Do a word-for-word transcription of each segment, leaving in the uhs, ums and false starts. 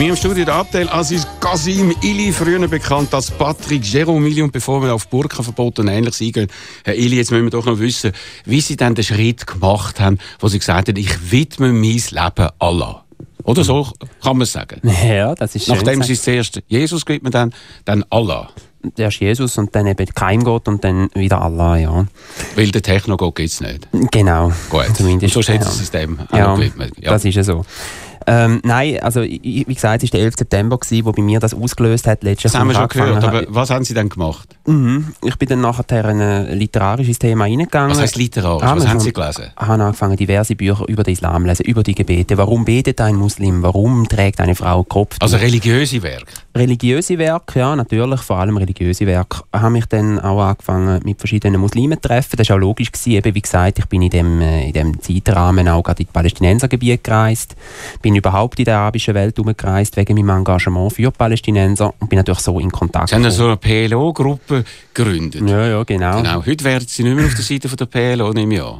mir im Studio der Abdel Aziz Qasim Ili, früher bekannt als Patrick Jeromili. Und bevor wir auf Burka-Verbot und Ähnliches eingehen, Herr Ili, jetzt müssen wir doch noch wissen, wie Sie dann den Schritt gemacht haben, wo Sie gesagt haben, ich widme mein Leben Allah. Oder so kann man es sagen. Ja, das ist schön. Nachdem Sie es zuerst Jesus gewidmet haben, dann Allah. Erst Jesus und dann eben Keimgott und dann wieder Allah, ja. Weil den Technogott gibt es nicht. Genau. Gut. Zumindest, und so schätzen ja. Sie es dem auch ja, noch gewidmet. Ja, das ist ja so. Ähm, nein, also wie gesagt, es war der elfte September, wo bei mir das ausgelöst hat. Letztes das haben wir schon gehört, aber hat. was haben Sie dann gemacht? Mhm. Ich bin dann nachher in ein literarisches Thema reingegangen. Was heisst literarisch? Ah, was haben Sie gelesen? Ich habe angefangen, diverse Bücher über den Islam zu lesen, über die Gebete. Warum betet ein Muslim? Warum trägt eine Frau Kopf? Also religiöse Werke? Religiöse Werke, ja, natürlich, vor allem religiöse Werke. Ich habe mich dann auch angefangen, mit verschiedenen Muslimen zu treffen. Das war auch logisch gewesen. Eben, wie gesagt, ich bin in dem, in dem Zeitrahmen auch gerade in die Palästinensergebiete gereist, bin überhaupt in der arabischen Welt herumgereist, wegen meinem Engagement für die Palästinenser und bin natürlich so in Kontakt gekommen. Sie haben so eine P L O-Gruppe gegründet. Ja, ja, genau. genau. Heute werden Sie nicht mehr auf der Seite von der P L O, nehme ich an.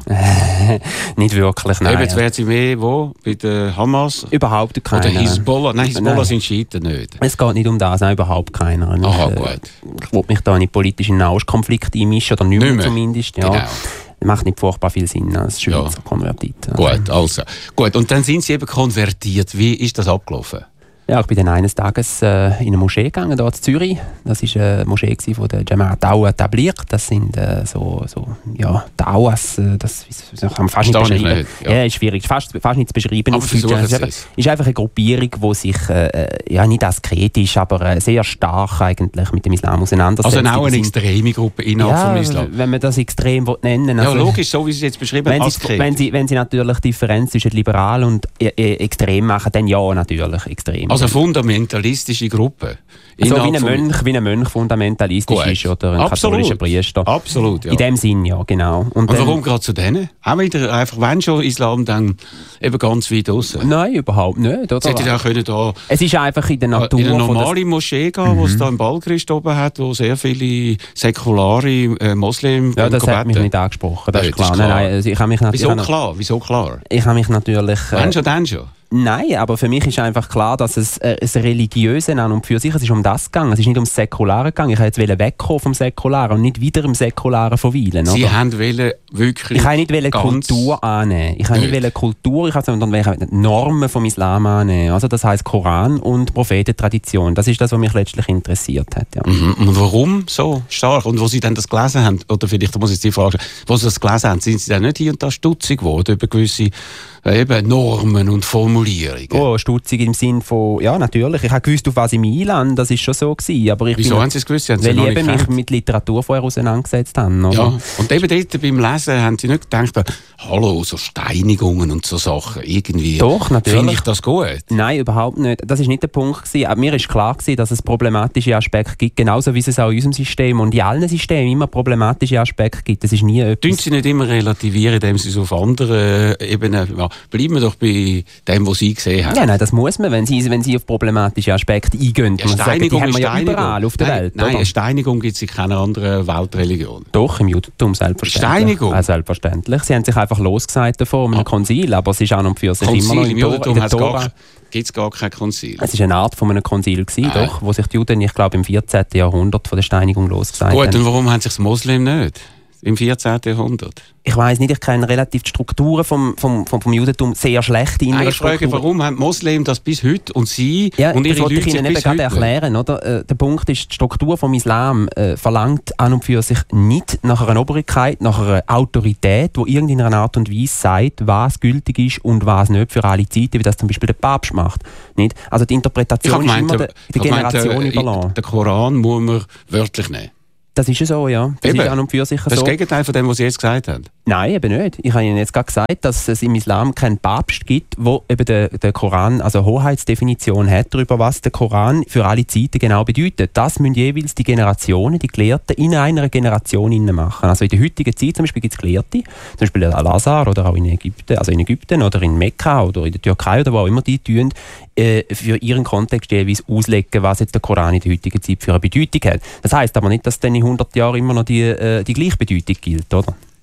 Nicht wirklich, nein. Eben, jetzt werden Sie mehr wo? Bei der Hamas? Überhaupt keiner. Oder Hisbollah? Nein, Hisbollah nein. sind Schiiten nicht. Es geht nicht um das, nein, überhaupt keiner. Aha, ich, gut. Ich will mich da in politischen Nahostkonflikte einmischen, oder nicht mehr, nicht mehr. Zumindest. Ja. Genau. Das macht nicht furchtbar viel Sinn als Schweizer ja. Konvertit. Gut, also. Gut, und dann sind Sie eben konvertiert. Wie ist das abgelaufen? Ja, ich bin dann eines Tages äh, in eine Moschee gegangen, hier in Zürich. Das war eine Moschee von der Jamaat Dawa Tabliq. Das sind äh, so, so ja, Dawas, äh, das, das kann man fast nicht beschreiben. Nicht, ja. ja, ist schwierig, fast, fast nicht zu beschreiben. Aber es ist einfach, ist einfach eine Gruppierung, die sich äh, ja, nicht askretisch, aber äh, sehr stark eigentlich mit dem Islam auseinandersetzt. Also auch eine extreme Gruppe innerhalb ja, vom Islam? Wenn man das extrem nennen will. Also, ja, logisch, so wie Sie es jetzt beschrieben haben. Wenn, wenn, Sie, wenn Sie natürlich die Differenz zwischen liberal und äh, extrem machen, dann ja, natürlich extrem. Also fundamentalistische Gruppe. So also wie ein Mönch, wie ein Mönch fundamentalistisch Gut. ist oder ein Absolut. katholischer Priester. Absolut, ja. In dem Sinn, ja, genau. Und, Und warum gerade zu denen? Auch wieder einfach, wenn schon Islam, dann eben ganz weit draussen? Nein, überhaupt nicht. Oder? Sie hätten ja können da es ist einfach in der Natur. In eine normale Moschee gehen, mhm. wo es da im Balchrist oben hat, wo sehr viele säkulare äh, Moslem Ja, das hat mich nicht angesprochen, das, ja, ist, klar. Das ist klar. Nein, nein, also ich mich Wieso ich klar? Wieso klar? Ich habe mich natürlich... Äh, wenn schon, dann schon? Nein, aber für mich ist einfach klar, dass es äh, das Religiöse an und für sich, es ist um das gegangen. Es ist nicht ums Säkulare gegangen. Ich wollte jetzt wegkommen vom Säkularen und nicht wieder im Säkularen verweilen. Sie oder? haben wirklich Ich wollte nicht Kultur annehmen. Ich wollte nicht Kultur, ich wollte Normen vom Islam annehmen. Also das heisst Koran und Prophetentradition. Das ist das, was mich letztlich interessiert hat. Ja. Mhm. Und warum so stark? Und wo Sie dann das gelesen haben, oder vielleicht muss ich Sie fragen, wo Sie das gelesen haben, sind Sie dann nicht hier und da stutzig geworden über gewisse eben Normen und Formulierungen? Oh, stutzig im Sinn von, ja natürlich, ich habe gewusst, auf was ich mich einlande, das war schon so gewesen, aber ich Wieso bin, haben Sie es gewusst? Sie weil ich eben mich mit Literatur vorher auseinandergesetzt habe. Oder? Ja, und eben dort beim Lesen haben Sie nicht gedacht, hallo, so Steinigungen und so Sachen, irgendwie. Doch, natürlich. Finde ich das gut? Nein, überhaupt nicht. Das war nicht der Punkt gewesen. Aber mir war klar gewesen, dass es problematische Aspekte gibt, genauso wie es auch in unserem System und in allen Systemen immer problematische Aspekte gibt. Das ist nie etwas... Tun Sie nicht immer relativieren, indem Sie so auf anderen Ebenen... Ja, bleiben wir doch bei dem, was Sie gesehen haben. Ja, nein, das muss man, wenn Sie, wenn Sie auf problematische Aspekte eingehen. Ja, Steinigung sagen, die ist haben wir ja überall auf der nein, Welt. Nein, oder? eine Steinigung gibt es in keiner anderen Weltreligion. Doch, im Judentum selbstverständlich. Steinigung? Ja, selbstverständlich. Sie haben sich einfach losgesagt davon, um ah. ein Konzil, aber es ist an und für sich Konzil, immer noch im Judentum gibt es gar kein Konzil. Es war eine Art von einem Konzil, gewesen, ah. doch, wo sich die Juden, ich glaube, im vierzehnten Jahrhundert von der Steinigung losgesagt haben. Gut, und warum haben sich das Moslem nicht? Im vierzehnten Jahrhundert? Ich weiss nicht, ich kenne relativ die Strukturen vom, vom, vom, vom Judentum sehr schlecht. Nein, ich frage, warum haben Moslem das bis heute und Sie ja, und Ihre Leute Leute ich Ihnen bis heute? erklären, oder? Äh, der Punkt ist, die Struktur vom Islam äh, verlangt an und für sich nicht nach einer Obrigkeit, nach einer Autorität, die irgendeiner Art und Weise sagt, was gültig ist und was nicht für alle Zeiten, wie das zum Beispiel der Papst macht. Nicht? Also die Interpretation ist gemeint, immer der, der Generation gemeint, überlassen. Den Koran muss man wörtlich nehmen. Das ist ja so, ja. Das eben. ist an und für sich so. Das ist das Gegenteil von dem, was Sie jetzt gesagt haben. Nein, eben nicht. Ich habe Ihnen jetzt gerade gesagt, dass es im Islam keinen Papst gibt, der eben den, den Koran, also Hoheitsdefinition hat darüber, was der Koran für alle Zeiten genau bedeutet. Das müssen jeweils die Generationen, die Gelehrten in einer Generation machen. Also in der heutigen Zeit zum Beispiel gibt es Gelehrte, zum Beispiel Al-Azhar oder auch in Ägypten, also in Ägypten oder in Mekka oder in der Türkei oder wo auch immer die tun, äh, für ihren Kontext jeweils auslegen, was jetzt der Koran in der heutigen Zeit für eine Bedeutung hat. Das heisst aber nicht, dass dann in hundert Jahren immer noch die, äh, die gleiche Bedeutung gilt, oder?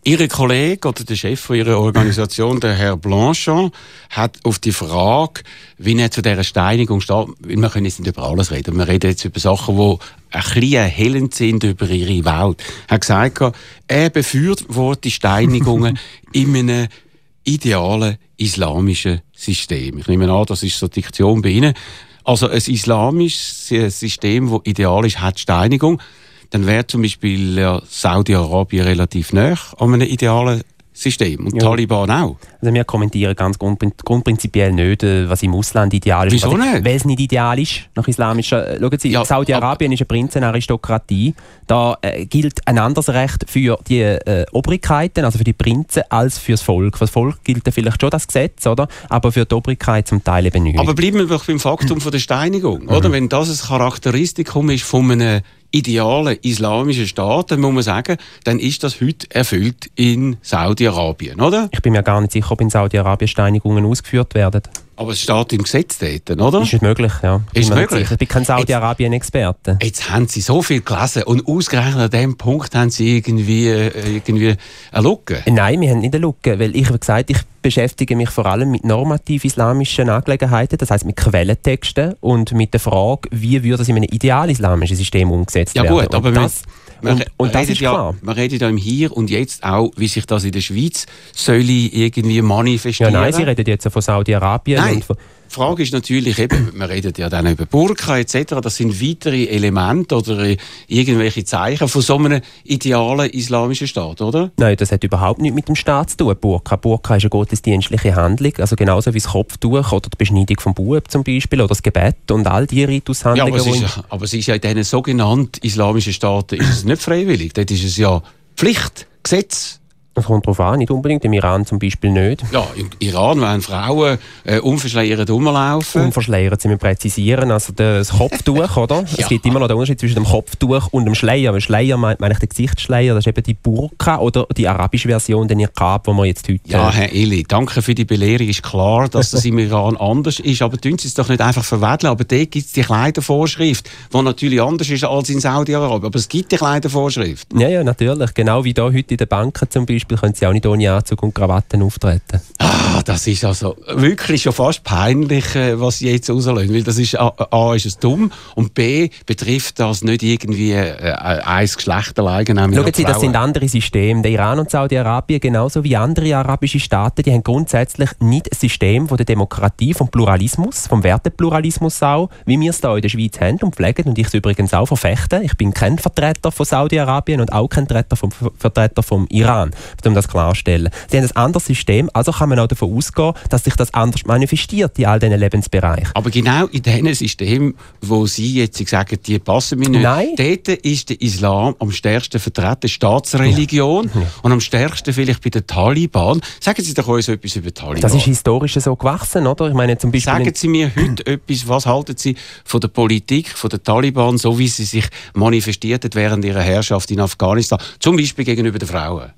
Ihr Kollege oder der Chef von Ihrer Organisation, der Herr Blanchard, hat auf die Frage, wie er zu dieser Steinigung steht, weil wir können jetzt nicht über alles reden, wir reden jetzt über Sachen, die ein bisschen erhellend sind über ihre Welt. Er hat gesagt, er befürwortet Steinigungen in einem idealen islamischen System. Ich nehme an, das ist so die Diktion bei Ihnen. Also ein islamisches System, das ideal ist, hat Steinigung. Dann wäre zum Beispiel ja, Saudi-Arabien relativ nah an einem idealen System. Und ja. Taliban auch. Also wir kommentieren ganz grundprin- grundprinzipiell nicht, was im Ausland ideal ist. Wieso nicht? Weil es nicht ideal ist, nach islamischer... Schauen Sie, ja, Saudi-Arabien ist eine Prinzenaristokratie. Da äh, gilt ein anderes Recht für die äh, Obrigkeiten, also für die Prinzen, als für das Volk. Für das Volk gilt ja vielleicht schon das Gesetz, oder? Aber für die Obrigkeit zum Teil eben nicht. Aber bleiben wir doch beim Faktum von der Steinigung. Oder? Mhm. Wenn das ein Charakteristikum ist von einem idealen islamischen Staat, dann muss man sagen, dann ist das heute erfüllt in Saudi-Arabien, oder? Ich bin mir gar nicht sicher, ob in Saudi-Arabien Steinigungen ausgeführt werden. Aber es steht im Gesetz dort, oder? Ist es möglich, ja. Ist es möglich? Ich bin kein Saudi-Arabien-Experte. Jetzt, jetzt haben Sie so viel gelesen und ausgerechnet an diesem Punkt haben Sie irgendwie, irgendwie eine Lücke? Nein, wir haben nicht eine Lücke, weil ich habe gesagt, ich beschäftige mich vor allem mit normativ-islamischen Angelegenheiten, das heisst mit Quellentexten und mit der Frage, wie würde das in einem ideal-islamischen System umgesetzt ja, werden. Ja gut, aber das, man, und, und das ist ja, klar. Man redet ja im Hier und Jetzt auch, wie sich das in der Schweiz soll irgendwie manifestieren. Ja, nein, Sie reden jetzt von Saudi-Arabien. Nein. Und von Die Frage ist natürlich eben, wir reden ja dann über Burka et cetera. Das sind weitere Elemente oder irgendwelche Zeichen von so einem idealen islamischen Staat, oder? Nein, das hat überhaupt nichts mit dem Staat zu tun. Burka, Burka ist eine gottesdienstliche Handlung, also genauso wie das Kopftuch oder die Beschneidung vom Bub zum Beispiel oder das Gebet und all die Ritushandlungen. Ja, aber es ist, ja, aber es ist ja in diesen sogenannten islamischen Staaten ist es nicht freiwillig. Dort ist es ja Pflicht, Gesetz. Es kommt darauf an, nicht unbedingt. Im Iran zum Beispiel nicht. Ja, im Iran, wenn Frauen äh, unverschleiert rumlaufen. Unverschleiert, Sie müssen präzisieren. Also das Kopftuch, oder? Ja. Es gibt immer noch den Unterschied zwischen dem Kopftuch und dem Schleier. Weil Schleier meint, meine ich den Gesichtsschleier, das ist eben die Burka oder die arabische Version, den Niqab, die wir jetzt heute... Ja, Herr Eli, danke für die Belehrung. Ist klar, dass das im Iran anders ist, aber tun Sie es doch nicht einfach verwädeln. Aber dort gibt es die Kleidervorschrift, die natürlich anders ist als in Saudi-Arabien. Aber es gibt die Kleidervorschrift. Ja, ja, natürlich. Genau wie da heute in den Banken zum Beispiel können Sie auch nicht ohne Anzug und Krawatten auftreten. Ah, das ist also wirklich schon fast peinlich, was Sie jetzt rauslösen. Weil das ist, A, A ist es dumm und B betrifft das nicht irgendwie äh, ein Geschlecht allein. Schauen Sie, das sind andere Systeme. Der Iran und Saudi-Arabien, genauso wie andere arabische Staaten, die haben grundsätzlich nicht ein System von der Demokratie, vom Pluralismus, vom Wertepluralismus auch, wie wir es hier in der Schweiz haben und pflegen und ich es übrigens auch verfechte. Ich bin kein Vertreter von Saudi-Arabien und auch kein Vertreter vom, Vertreter vom Iran, um das klarstellen. Sie haben ein anderes System, also kann man auch davon ausgehen, dass sich das anders manifestiert in all diesen Lebensbereichen. Aber genau in diesen Systemen, wo Sie jetzt sagen, die passen mir nicht, Nein. dort ist der Islam am stärksten vertreten, Staatsreligion, ja. Ja. Und am stärksten vielleicht bei den Taliban. Sagen Sie doch uns etwas über Taliban. Das ist historisch so gewachsen, oder? Ich meine, zum Beispiel Sagen Sie mir heute etwas, was halten Sie von der Politik, von den Taliban, so wie sie sich manifestiert hat während ihrer Herrschaft in Afghanistan, zum Beispiel gegenüber den Frauen?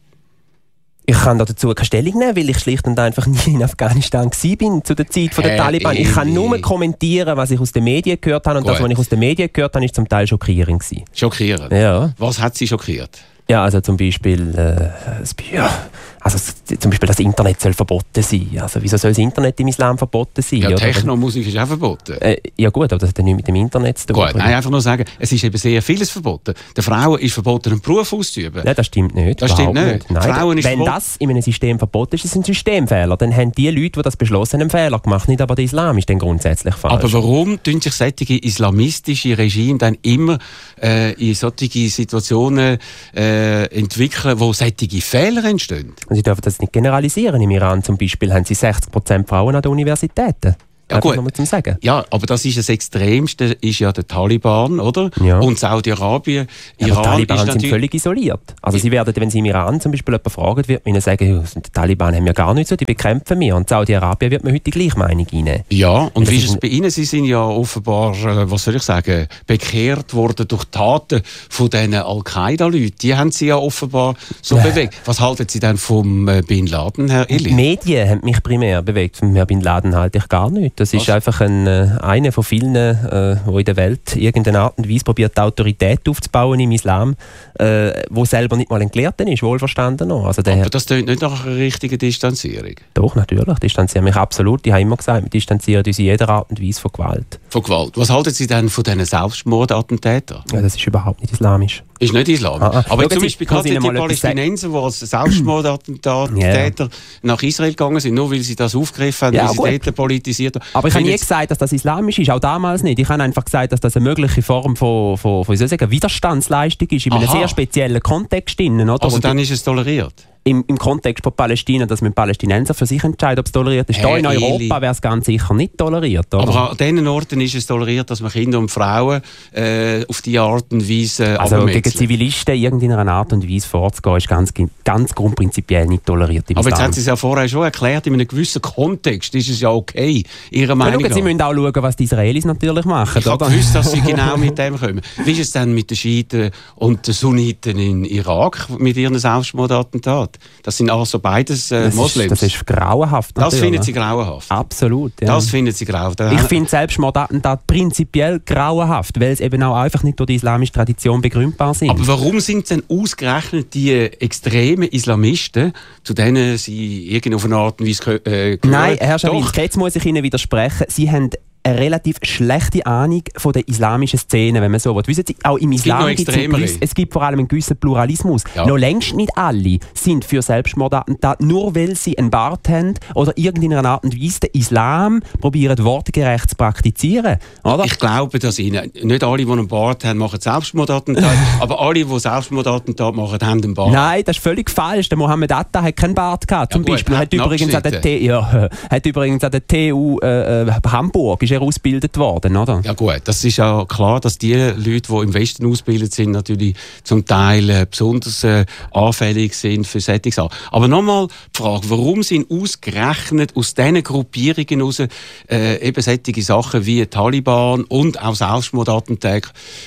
Ich kann dazu keine Stellung nehmen, weil ich schlicht und einfach nie in Afghanistan war zu der Zeit der äh, Taliban. Ich kann nur kommentieren, was ich aus den Medien gehört habe. Und Gut. das, was ich aus den Medien gehört habe, ist zum Teil schockierend gewesen. Schockierend? Ja. Was hat Sie schockiert? Ja, also zum Beispiel, äh, das, ja, also zum Beispiel das Internet soll verboten sein. Also wieso soll das Internet im Islam verboten sein? Ja, oder? Techno-Musik ist auch verboten. Äh, ja gut, aber das hat ja nichts mit dem Internet zu tun. Gut, nein, einfach nur sagen, es ist eben sehr vieles verboten. Der Frauen ist verboten, einen Beruf auszuüben. Nein, das stimmt nicht. Das stimmt nicht. nicht. Nein, Frauen ist wenn verboten. Das in einem System verboten ist, ist es ein Systemfehler. Dann haben die Leute, die das beschlossen haben, einen Fehler gemacht. Nicht aber der Islam ist dann grundsätzlich falsch. Aber warum tun sich solche islamistische Regime dann immer äh, in solche Situationen äh, entwickeln, wo solche Fehler entstehen? Und Sie dürfen das nicht generalisieren. Im Iran zum Beispiel haben sie sechzig Prozent Frauen an den Universitäten. Ja, gut. Nur zum Sagen. Ja, aber das ist das Extremste, ist ja der Taliban, oder? Ja. Und Saudi-Arabien. Ja, Iran die Taliban ist sind völlig isoliert. Also sie werden, wenn sie im Iran zum Beispiel jemanden fragen, wird man ihnen sagen, ja, die Taliban haben ja gar nichts so, die bekämpfen wir. Und Saudi-Arabien wird man heute die gleiche Meinung einnehmen. Ja, und wie ist es bei Ihnen? Sie sind ja offenbar, äh, was soll ich sagen, bekehrt worden durch Taten von diesen Al-Qaida-Leuten. Die haben Sie ja offenbar so äh. bewegt. Was halten Sie denn vom äh, Bin Laden, Herr Illy? Die Medien haben mich primär bewegt. Von Herrn Bin Laden halte ich gar nicht. Das ist Was? einfach ein, äh, einer von vielen, äh, die in der Welt irgendeine Art und Weise probiert, Autorität aufzubauen im Islam, äh, wo selber nicht mal ein Gelehrter ist, wohlverstanden noch. Also Aber das klingt nicht nach einer richtigen Distanzierung. Doch, natürlich. Ich distanziere mich absolut. Ich habe immer gesagt, wir distanzieren uns in jeder Art und Weise von Gewalt. Von Gewalt. Was halten Sie denn von diesen Selbstmordattentätern? Ja, das ist überhaupt nicht islamisch. Ist nicht islamisch. Ah, ah. Aber Schau, zum Beispiel gerade die Palästinenser, die als Selbstmordattentäter yeah. nach Israel gegangen sind, nur weil sie das aufgegriffen haben, ja, weil sie dort politisiert haben. Aber ich habe nie gesagt, dass das islamisch ist, auch damals nicht. Ich habe einfach gesagt, dass das eine mögliche Form von, von, von wie soll ich sagen, Widerstandsleistung ist, in einem Aha. sehr speziellen Kontext. Oder? Also dann ist es toleriert? Im, Im Kontext von Palästina, dass man Palästinenser für sich entscheiden, ob es toleriert ist. Hier in Europa wäre es ganz sicher nicht toleriert. Oder? Aber an diesen Orten ist es toleriert, dass man Kinder und Frauen äh, auf diese Art und Weise Also abmetzeln. Gegen Zivilisten irgendeiner Art und Weise vorzugehen, ist ganz, ganz grundprinzipiell nicht toleriert. Aber jetzt haben Sie es ja vorher schon erklärt, in einem gewissen Kontext ist es ja okay, Ihrer Meinung nach. Sie müssen auch schauen, was die Israelis natürlich machen. Ich habe gewusst, dass Sie genau mit dem kommen. Wie ist es denn mit den Schiiten und den Sunniten in Irak mit ihren Selbstmordattentaten? Das sind also beides äh, das Moslems. Ist, das ist grauenhaft. Das finden Sie grauenhaft? Absolut, ja. Das finden Sie grauenhaft? Ich finde Selbstmordattentat prinzipiell grauenhaft, weil es eben auch einfach nicht durch die islamische Tradition begründbar sind. Aber warum sind denn ausgerechnet die extremen Islamisten, zu denen Sie irgendeine Art und Weise äh, gehören? Nein, Herr Schawinski, jetzt muss ich Ihnen widersprechen. Sie haben eine relativ schlechte Ahnung von der islamischen Szene, wenn man so will. Wissen Sie, auch im Islam gibt es, gewiss, es gibt vor allem einen gewissen Pluralismus. Ja. Noch längst nicht alle sind für Selbstmordattentat, nur weil sie einen Bart haben oder irgendeiner Art und Weise den Islam probieren, wortgerecht zu praktizieren. Oder? Ich glaube, dass Ihnen nicht alle, die einen Bart haben, machen Selbstmordattentat, aber alle, die Selbstmordattentat machen, haben einen Bart. Nein, das ist völlig falsch. Der Mohammed Atta hat keinen Bart gehabt. Zum ja, gut, Beispiel hat übrigens, an der T, ja, hat übrigens an der T U äh, Hamburg ist er ausgebildet worden, oder? Ja gut, das ist ja klar, dass die Leute, die im Westen ausgebildet sind, natürlich zum Teil äh, besonders äh, anfällig sind für solche Sachen. Aber nochmal die Frage, warum sind ausgerechnet aus diesen Gruppierungen heraus äh, eben solche Sachen wie Taliban und auch Selbstmordattentäter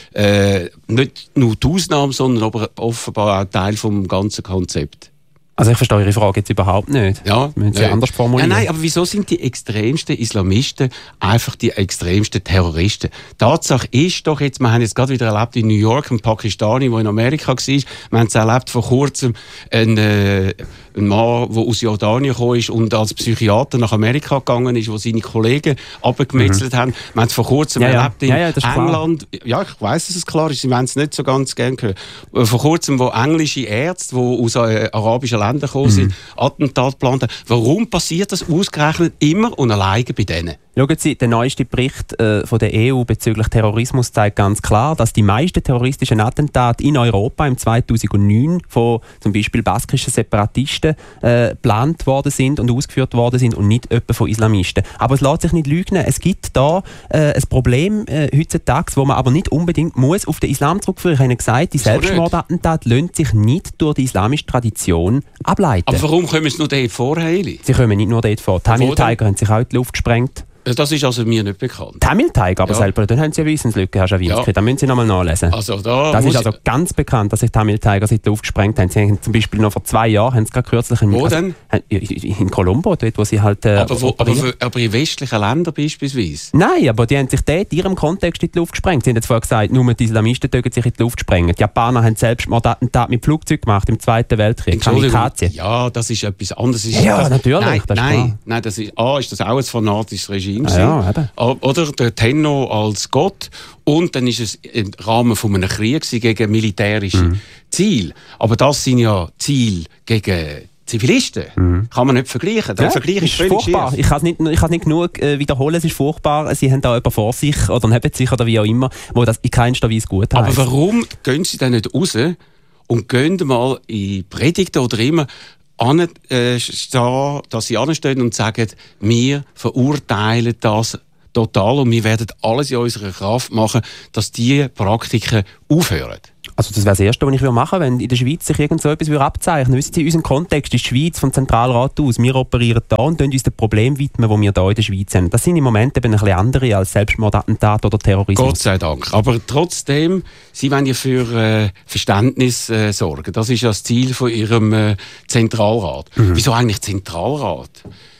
äh, nicht nur die Ausnahme, sondern aber offenbar auch Teil vom ganzen Konzept? Also ich verstehe Ihre Frage jetzt überhaupt nicht. Ja, müssen Sie anders formulieren. Ja, nein, aber wieso sind die extremsten Islamisten einfach die extremsten Terroristen? Tatsache ist doch jetzt, wir haben jetzt gerade wieder erlebt in New York, einen Pakistani, der in Amerika war. Wir haben es erlebt vor kurzem, einen, äh, einen Mann, der aus Jordanien gekommen ist und als Psychiater nach Amerika gegangen ist, wo seine Kollegen abgemetzelt mhm. haben. Wir haben es vor kurzem ja, erlebt in ja, ja, England. Klar. Ja, ich weiss, dass es klar ist, Sie wollen es nicht so ganz gerne hören. Vor kurzem, wo englische Ärzte, die aus äh, arabischen Ländern gekommen sind, mhm. Attentat geplant haben. Warum passiert das ausgerechnet immer und alleine bei denen? Schauen Sie, der neueste Bericht äh, von der E U bezüglich Terrorismus zeigt ganz klar, dass die meisten terroristischen Attentate in Europa im zweitausendneun von zum Beispiel baskischen Separatisten äh, geplant worden sind und ausgeführt worden sind und nicht etwa von Islamisten. Aber es lässt sich nicht lügen. Es gibt da äh, ein Problem äh, heutzutage, wo man aber nicht unbedingt muss auf den Islam zurückführen. Ich habe Ihnen gesagt, die Selbstmordattentate lassen sich nicht durch die islamische Tradition ableiten. Aber warum kommen sie nur dort vor, Heili? Sie kommen nicht nur dort vor. Tamil Tiger haben sich auch in die Luft gesprengt. Das ist also mir nicht bekannt. Tamil Tiger, aber ja. selber, dann haben Sie ja Wissenslücke, Herr Schawinski. Ja. Da müssen Sie nochmal nachlesen. Also da das ist also ganz bekannt, dass sich Tamil Tiger in die Luft gesprengt haben. Sie haben zum Beispiel noch vor zwei Jahren, haben Sie gerade kürzlich... Wo also, denn? In Colombo, dort, wo Sie halt... Äh, aber, wo, aber, aber in westlichen Ländern beispielsweise? Nein, aber die haben sich dort in ihrem Kontext in die Luft gesprengt. Sie haben jetzt vorher gesagt, nur die Islamisten dürfen sich in die Luft sprengen. Die Japaner haben selbst Attentat mit Flugzeug gemacht im Zweiten Weltkrieg. Kamikaze. Ja, das ist etwas anderes. Ist ja, das, natürlich. Nein, das ist nein, nein, das ist, A, ist das auch ein fanatisches Regime. Ah, ja, eben. Oder der Tenno als Gott und dann ist es im Rahmen von einem Krieg gegen militärische mhm. Ziele. Aber das sind ja Ziele gegen Zivilisten. Mhm. Kann man nicht vergleichen. Der ja, Vergleich ist, ist furchtbar. Ich kann es nicht, ich kann nicht genug äh, wiederholen, es ist furchtbar. Sie haben da jemanden vor sich oder neben sich oder wie auch immer, wo das in keinster Weise gut heisst. Aber warum gehen Sie dann nicht raus und gehen mal in Predigten oder immer an, äh, stehen, dass Sie anstehen und sagen, wir verurteilen das total und wir werden alles in unserer Kraft machen, dass diese Praktiken aufhören? Also das wäre das Erste, was ich machen würde, wenn in der Schweiz sich irgend so etwas abzeichnen würde. Wissen Sie, unser Kontext ist die Schweiz vom Zentralrat aus. Wir operieren da und uns dem Problem widmen, das wir hier in der Schweiz haben. Das sind im Moment eben ein bisschen andere als Selbstmordattentat oder Terrorismus. Gott sei Dank. Aber trotzdem, Sie wollen ja für äh, Verständnis äh, sorgen. Das ist ja das Ziel von Ihrem äh, Zentralrat. Mhm. Wieso eigentlich Zentralrat?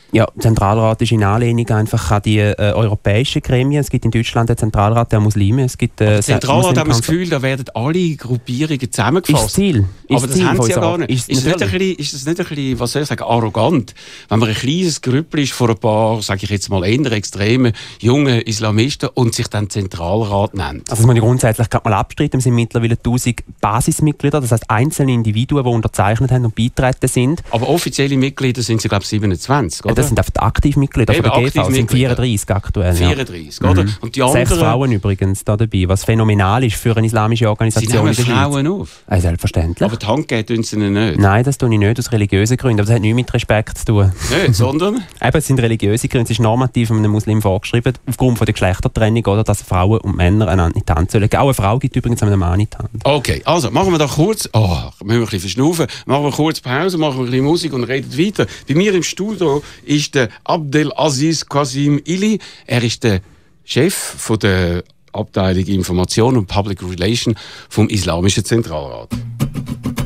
Ja, der Zentralrat ist in Anlehnung einfach an die äh, europäischen Gremien. Es gibt in Deutschland den Zentralrat der Muslime. Es gibt, äh, der Zentralrat haben wir das Gefühl, da werden alle Gruppierungen zusammengefasst. Ist Ziel. Ist Aber das Ziel haben sie ja gar nicht. Ist, ist, das nicht ein bisschen, ist das nicht ein bisschen, was soll ich sagen, arrogant, wenn man ein kleines Grüppel ist von ein paar, sage ich jetzt mal, eher extremen, jungen Islamisten und sich dann Zentralrat nennt? Also das muss ich grundsätzlich gerade mal abstreiten. Es sind mittlerweile tausend Basismitglieder, das heisst einzelne Individuen, die unterzeichnet haben und beitreten sind. Aber offizielle Mitglieder sind sie, glaube ich, siebenundzwanzig, oder? Ja, das sind einfach die Aktivmitglieder von der G V. Das sind vierunddreißig aktuell. vierunddreißig, ja. oder? Mhm. Und die anderen... Sechs Frauen übrigens da dabei, was phänomenal ist für eine islamische Organisation. Sie nehmen Frauen auf? Ja, selbstverständlich. Aber die Hand geht uns nicht? Nein, das tue ich nicht aus religiösen Gründen. Aber das hat nichts mit Respekt zu tun. Nicht, sondern? Eben, es sind religiöse Gründe. Es ist normativ einem Muslim vorgeschrieben, aufgrund von der Geschlechtertrennung, oder, dass Frauen und Männer einander in die Hand sollen. Auch eine Frau gibt übrigens einem Mann in die Hand. Okay, also machen wir da kurz... Oh, müssen wir ein bisschen verschnaufen. Machen wir kurz Pause, machen wir ein bisschen Musik und reden weiter. Bei mir im Studio ist der Abdelaziz Qasim Ili. Er ist der Chef von der Abteilung Information und Public Relation vom Islamischen Zentralrat.